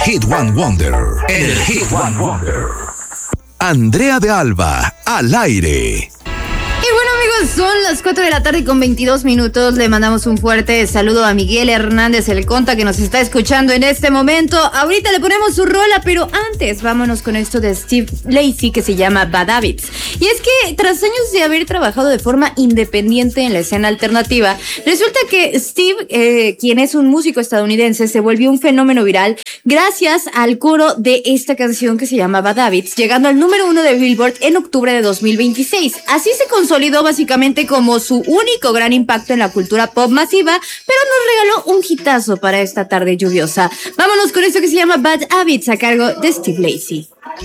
Hit One Wonder. En el Hit One Wonder. Andrea de Alba, al aire. Y bueno, amigos, son las 4 de la tarde con 22 minutos. Le mandamos un fuerte saludo a Miguel Hernández, el Conta, que nos está escuchando en este momento. Ahorita le ponemos su rola, pero antes vámonos con esto de Steve Lacy, que se llama Bad Habits. Y es que tras años de haber trabajado de forma independiente en la escena alternativa, resulta que Steve, quien es un músico estadounidense, se volvió un fenómeno viral gracias al coro de esta canción que se llama Bad Habits, llegando al número 1 de Billboard en octubre de 2026. Así se consolidó básicamente como su único gran impacto en la cultura pop masiva, pero nos regaló un hitazo para esta tarde lluviosa. Vámonos con esto que se llama Bad Habits, a cargo de Steve Lacy.